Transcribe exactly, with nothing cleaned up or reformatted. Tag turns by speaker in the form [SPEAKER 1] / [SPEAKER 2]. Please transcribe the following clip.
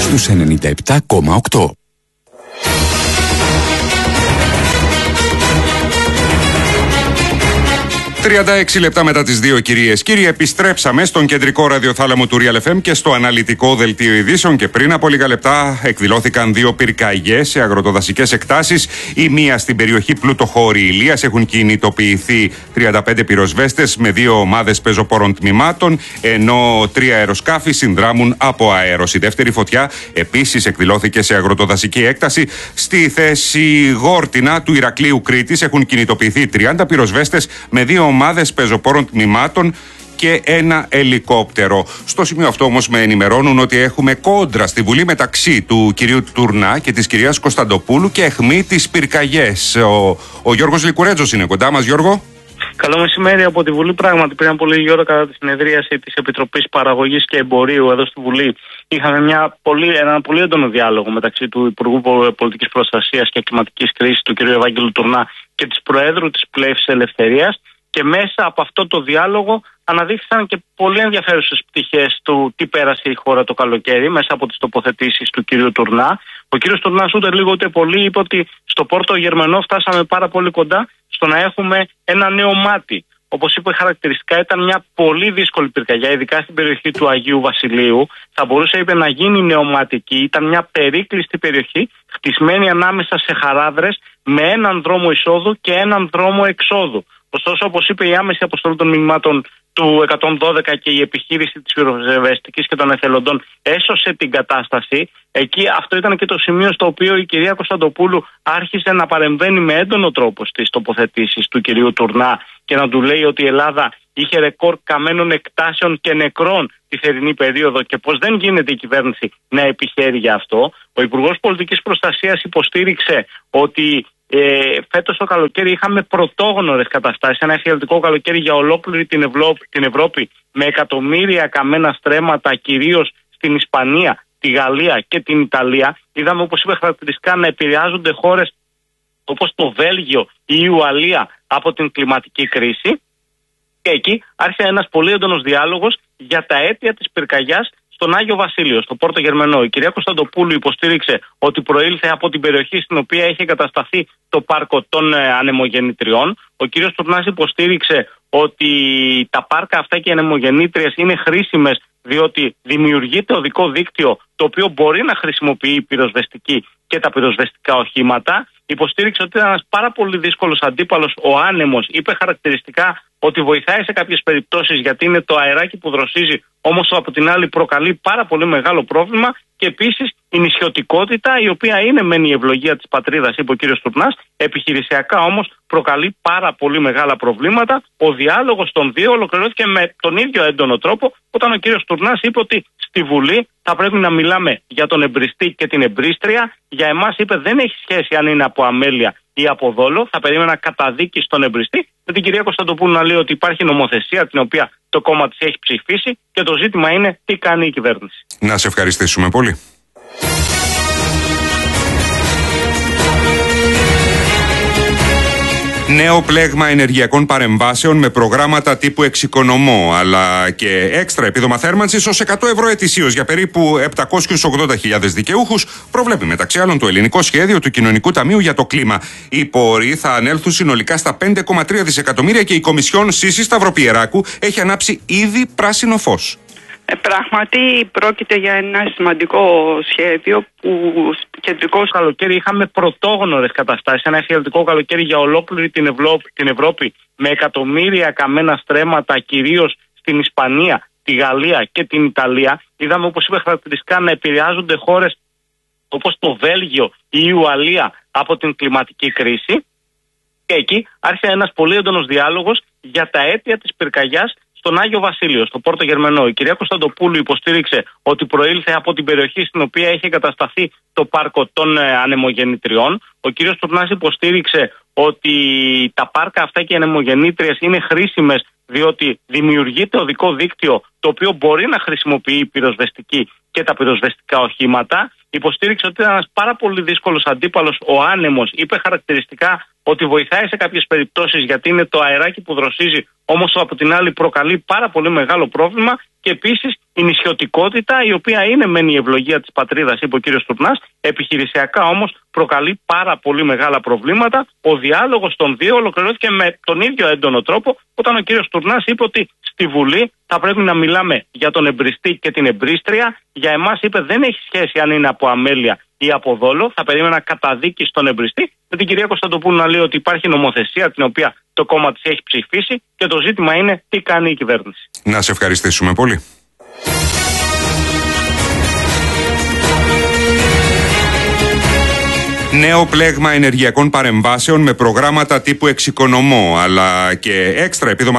[SPEAKER 1] στους ενενήντα επτά κόμμα οκτώ.
[SPEAKER 2] τριάντα έξι λεπτά μετά τις δύο, κυρίες. Κύριοι, επιστρέψαμε στον κεντρικό ραδιοθάλαμο του Real εφ εμ και στο αναλυτικό δελτίο ειδήσεων και πριν από λίγα λεπτά εκδηλώθηκαν δύο πυρκαγιές σε αγροτοδασικές εκτάσεις. Η μία στην περιοχή Πλούτοχώρη Ηλίας, έχουν κινητοποιηθεί τριάντα πέντε πυροσβέστες με δύο ομάδες πεζοπόρων τμήματων, ενώ τρία αεροσκάφη συνδράμουν από αέρος. Η δεύτερη φωτιά επίσης εκδηλώθηκε σε αγροτοδασική έκταση στη θέση Γόρτινα του Ηρακλείου Κρήτης. Έχουν κινητοποιηθεί τριάντα πυροσβέστες με δύο ομάδες πεζοπόρων τμήματων και ένα ελικόπτερο. Στο σημείο αυτό όμως με ενημερώνουν ότι έχουμε κόντρα στη Βουλή μεταξύ του κυρίου Τουρνά και της κυρίας Κωνσταντοπούλου και αιχμή τις πυρκαγιές. Ο, ο Γιώργος Λικουρέτζος είναι κοντά μας. Γιώργο.
[SPEAKER 3] Καλό μεσημέρι από τη Βουλή. Πράγματι, πριν από λίγη ώρα, κατά τη συνεδρίαση της Επιτροπής Παραγωγής και Εμπορίου εδώ στη Βουλή, είχαμε μια πολύ, ένα πολύ έντονο διάλογο μεταξύ του Υπουργού Πολιτικής Προστασίας και Κλιματικής Κρίσης, του κ. Ευάγγελου Τουρνά, και της Προέδρου της Πλεύσης Ελευθερίας. Και μέσα από αυτό το διάλογο αναδείχθηκαν και πολύ ενδιαφέρουσες πτυχές του τι πέρασε η χώρα το καλοκαίρι, μέσα από τις τοποθετήσεις του κ. Τουρνά. Ο κ. Τουρνάς ούτε λίγο ούτε πολύ είπε ότι στο Πόρτο Γερμανό φτάσαμε πάρα πολύ κοντά στο να έχουμε ένα νέο μάτι. Όπως είπε χαρακτηριστικά, ήταν μια πολύ δύσκολη πυρκαγιά, ειδικά στην περιοχή του Αγίου Βασιλείου. Θα μπορούσε, είπε, να γίνει νεωματική. Ήταν μια περίκλειστη περιοχή, χτισμένη ανάμεσα σε χαράδρες, με έναν δρόμο εισόδου και έναν δρόμο εξόδου. Ωστόσο, όπως είπε, η άμεση αποστολή των μηνυμάτων του εκατόν δώδεκα και η επιχείρηση της πυροσβεστικής και των εθελοντών έσωσε την κατάσταση. Εκεί αυτό ήταν και το σημείο στο οποίο η κυρία Κωνσταντοπούλου άρχισε να παρεμβαίνει με έντονο τρόπο στις τοποθετήσεις του κυρίου Τουρνά και να του λέει ότι η Ελλάδα είχε ρεκόρ καμένων εκτάσεων και νεκρών τη θερινή περίοδο και πως δεν γίνεται η κυβέρνηση να επιχαίρει για αυτό. Ο Υπουργός Πολιτικής Προστασίας υποστήριξε ότι Ε, φέτος το καλοκαίρι είχαμε πρωτόγνωρες καταστάσεις, ένα εφιαλτικό καλοκαίρι για ολόκληρη την, Ευλό, την Ευρώπη, με εκατομμύρια καμένα στρέμματα, κυρίως στην Ισπανία, τη Γαλλία και την Ιταλία. Είδαμε, όπως είπε χαρακτηριστικά, να επηρεάζονται χώρες όπως το Βέλγιο ή η Ουαλία από την κλιματική κρίση. Και εκεί άρχισε ένας πολύ έντονος διάλογος για τα αίτια της πυρκαγιάς στον Άγιο Βασίλειο, στο Πόρτο Γερμανό. Η κυρία Κωνσταντοπούλου υποστήριξε ότι προήλθε από την περιοχή στην οποία είχε κατασταθεί το πάρκο των ε, ανεμογεννητριών. Ο κύριος Τουρνάς υποστήριξε ότι τα πάρκα αυτά και οι ανεμογεννήτριες είναι χρήσιμες διότι δημιουργείται οδικό δίκτυο το οποίο μπορεί να χρησιμοποιεί η πυροσβεστική και τα πυροσβεστικά οχήματα. Υποστήριξε ότι ήταν ένας πάρα πολύ δύσκολος αντίπαλος ο άνεμος. Είπε χαρακτηριστικά ότι βοηθάει σε κάποιες περιπτώσεις γιατί είναι το αεράκι που δροσίζει, όμως από την άλλη προκαλεί πάρα πολύ μεγάλο πρόβλημα. Και επίσης η νησιωτικότητα, η οποία είναι μεν η ευλογία της πατρίδας, είπε ο κύριος Τουρνάς, επιχειρησιακά όμως προκαλεί πάρα πολύ μεγάλα προβλήματα. Ο διάλογος των δύο ολοκληρώθηκε με τον ίδιο έντονο τρόπο όταν ο κύριος Τουρνάς είπε ότι στη Βουλή θα πρέπει να μιλάμε για τον εμπριστή και την εμπρίστρια. Για εμάς, είπε, δεν έχει σχέση αν είναι από αμέλεια ή από δόλο. Θα περίμενα καταδίκη στον εμπριστή. Με την κυρία Κωνσταντοπούλου να λέει ότι υπάρχει νομοθεσία την οποία το κόμμα της έχει ψηφίσει και το ζήτημα είναι τι κάνει η κυβέρνηση.
[SPEAKER 2] Να σε ευχαριστήσουμε πολύ. Νέο πλέγμα ενεργειακών παρεμβάσεων με προγράμματα τύπου εξοικονομώ αλλά και έξτρα επίδομα θέρμανσης ως εκατό ευρώ ετησίως για περίπου επτακόσιες ογδόντα χιλιάδες δικαιούχους προβλέπει μεταξύ άλλων το ελληνικό σχέδιο του Κοινωνικού Ταμείου για το Κλίμα. Οι πόροι θα ανέλθουν συνολικά στα πέντε κόμμα τρία δισεκατομμύρια και η Κομισιόν Σύσης Σταυροπιεράκου έχει ανάψει ήδη πράσινο φως.
[SPEAKER 4] Ε, πράγματι πρόκειται για ένα σημαντικό σχέδιο που κεντρικό
[SPEAKER 3] καλοκαίρι είχαμε πρωτόγνωρες καταστάσεις, ένα εφιαλτικό καλοκαίρι για ολόκληρη την, Ευλό, την Ευρώπη με εκατομμύρια καμένα στρέμματα, κυρίως στην Ισπανία, τη Γαλλία και την Ιταλία. Είδαμε, όπως είπε χαρακτηριστικά, να επηρεάζονται χώρες όπως το Βέλγιο ή η Ουαλία από την κλιματική κρίση. Και εκεί άρχισε ένας πολύ έντονος διάλογος για τα αίτια της πυρκαγιάς στον Άγιο Βασίλειο, στο Πόρτο Γερμανό. Η κυρία Κωνσταντοπούλου υποστήριξε ότι προήλθε από την περιοχή στην οποία είχε κατασταθεί το πάρκο των ε, ανεμογεννητριών. Ο κύριος Τουρνάς υποστήριξε ότι τα πάρκα αυτά και οι ανεμογεννήτριες είναι χρήσιμες διότι δημιουργείται οδικό δίκτυο το οποίο μπορεί να χρησιμοποιεί η πυροσβεστική και τα πυροσβεστικά οχήματα. Υποστήριξε ότι ήταν ένας πάρα πολύ δύσκολος αντίπαλος ο άνεμος. Είπε χαρακτηριστικά ότι βοηθάει σε κάποιες περιπτώσεις γιατί είναι το αεράκι που δροσίζει, όμως από την άλλη προκαλεί πάρα πολύ μεγάλο πρόβλημα. Και επίσης η νησιωτικότητα, η οποία είναι μεν η ευλογία της πατρίδας, είπε ο κύριος Τουρνάς, επιχειρησιακά όμως προκαλεί πάρα πολύ μεγάλα προβλήματα. Ο διάλογος των δύο ολοκληρώθηκε με τον ίδιο έντονο τρόπο, όταν ο κύριος Τουρνάς είπε ότι στη Βουλή θα πρέπει να μιλάμε για τον εμπριστή και την εμπρίστρια. Για εμάς, είπε, δεν έχει σχέση αν είναι από αμέλεια ή από δόλο. Θα περίμενα καταδίκη στον εμπριστή. Με την κυρία Κωνσταντοπούλου να λέει ότι υπάρχει νομοθεσία την οποία το κόμμα της έχει ψηφίσει και το ζήτημα είναι τι κάνει η κυβέρνηση.
[SPEAKER 2] Να σε ευχαριστήσουμε πολύ. Νέο πλέγμα ενεργειακών παρεμβάσεων με προγράμματα τύπου εξοικονομώ, αλλά και έξτρα επίδομα